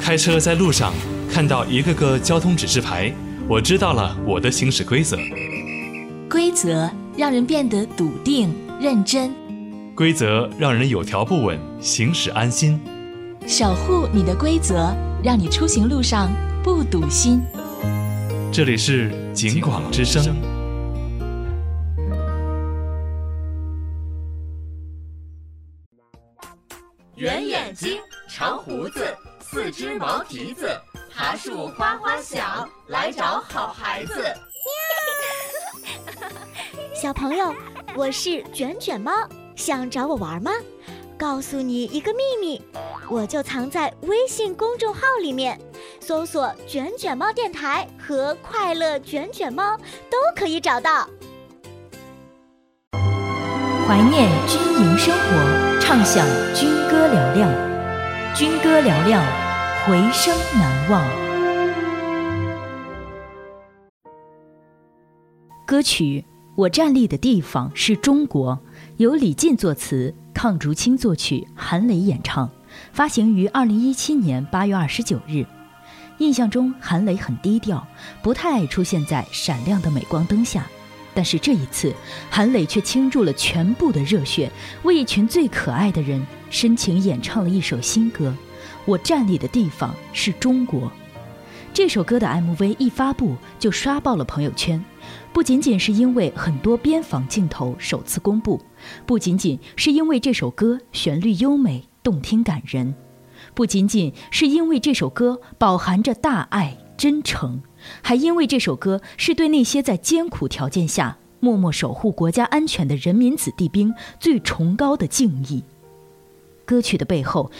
开车在路上看到一个个交通指示牌，我知道了我的行驶规则。 规则让人变得笃定认真， 规则让人有条不紊，行驶安心。 守护你的规则，让你出行路上不堵心。 这里是警广之声。 圆眼睛，长胡子，四只毛蹄子，爬树哗哗响，来找好孩子。 小朋友，我是卷卷猫，想找我玩吗？告诉你一个秘密，我就藏在微信公众号里面，搜索卷卷猫电台和快乐卷卷猫都可以找到。 怀念军营生活，畅享军歌嘹亮，军歌嘹亮，回声难忘。歌曲《我站立的地方是中国》由李进作词，邝竹清作曲，韩磊演唱，发行于2017年8月29日。印象中韩磊很低调，不太爱出现在闪亮的镁光灯下，但是这一次韩磊却倾注了全部的热血，为一群最可爱的人深情演唱了一首新歌《我站立的地方是中国》。这首歌的 MV 一发布就刷爆了朋友圈，不仅仅是因为很多边防镜头首次公布，不仅仅是因为这首歌旋律优美动听感人，不仅仅是因为这首歌饱含着大爱真诚，还因为这首歌是对那些在艰苦条件下默默守护国家安全的人民子弟兵最崇高的敬意。歌曲的背后